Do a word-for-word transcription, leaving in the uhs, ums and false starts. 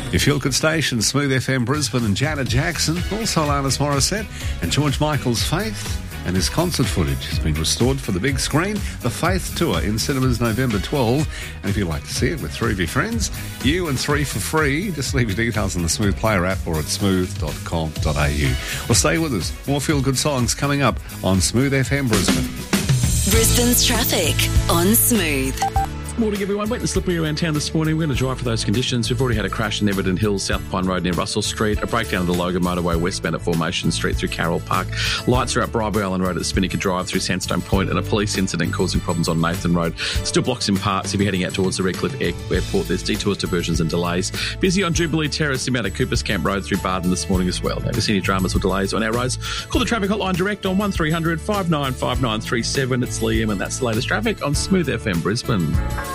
Your Feel Good station, Smooth F M Brisbane, and Janet Jackson, also Alanis Morissette, and George Michael's Faith. And his concert footage has been restored for the big screen. The Faith Tour in cinemas November twelfth. And if you'd like to see it with three of your friends, you and three for free, just leave your details on the Smooth Player app or at smooth dot com dot a u. Well, stay with us. More Feel Good songs coming up on Smooth F M Brisbane. Brisbane's traffic on Smooth. Morning, everyone. Wet and slippery around town this morning. We're going to drive for those conditions. We've already had a crash in Everton Hills, South Pine Road near Russell Street, a breakdown of the Logan Motorway westbound at Formation Street through Carroll Park. Lights are at Bribe Island Road at Spinnaker Drive through Sandstone Point, and a police incident causing problems on Nathan Road. Still blocks in parts if you're heading out towards the Redcliffe Air- Airport. There's detours, diversions and delays. Busy on Jubilee Terrace, inbound at Coopers Camp Road through Barden this morning as well. Now, if there's any dramas or delays on our roads, call the traffic hotline direct on one three hundred five nine five nine three seven. It's Liam, and that's the latest traffic on Smooth F M Brisbane.